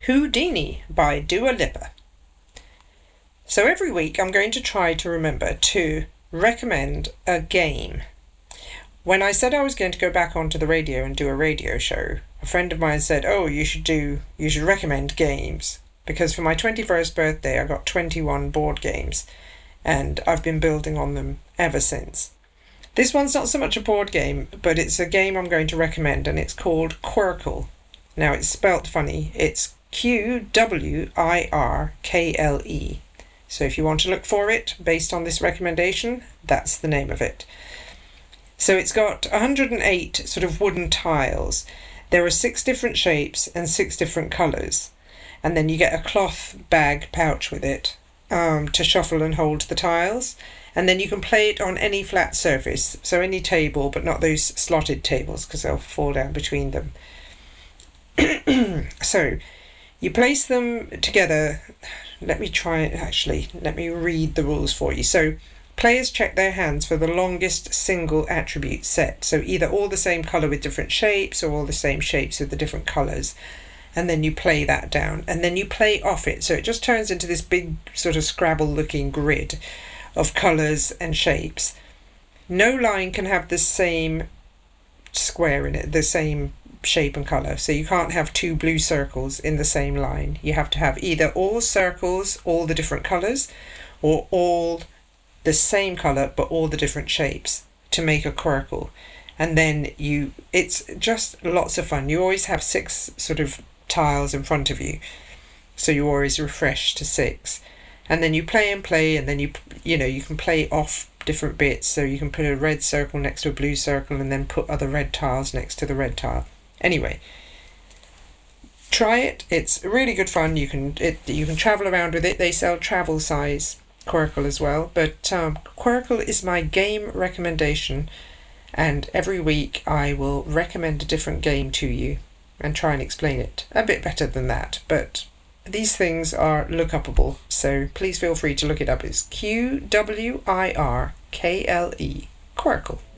Houdini by Dua Lipa. So every week I'm going to try to remember to recommend a game. When I said I was going to go back onto the radio and do a radio show, a friend of mine said, you should recommend games. Because for my 21st birthday I got 21 board games and I've been building on them ever since. This one's not so much a board game, but it's a game I'm going to recommend, and it's called Qwirkle. Now it's spelt funny, it's Qwirkle. So if you want to look for it based on this recommendation, that's the name of it. So it's got 108 sort of wooden tiles. There are 6 different shapes and 6 different colours. And then you get a cloth bag pouch with it to shuffle and hold the tiles. And then you can play it on any flat surface, so any table, but not those slotted tables because they'll fall down between them. So you place them together. Let me read the rules for you. So players check their hands for the longest single attribute set. So either all the same colour with different shapes or all the same shapes with the different colours. And then you play that down. And then you play off it. So it just turns into this big sort of Scrabble looking grid of colours and shapes. No line can have the same square in it, the same shape and colour. So you can't have 2 blue circles in the same line. You have to have either all circles, all the different colours, or all the same colour but all the different shapes to make a Qwirkle. And then it's just lots of fun. You always have 6 sort of tiles in front of you, so you always refresh to 6. And then you play and play, and then you can play off different bits. So you can put a red circle next to a blue circle and then put other red tiles next to the red tile. Anyway, try it. It's really good fun. You can travel around with it. They sell travel size Qwirkle as well. But Qwirkle is my game recommendation, and every week I will recommend a different game to you and try and explain it a bit better than that. But these things are look-upable, so please feel free to look it up. It's Qwirkle, Qwirkle.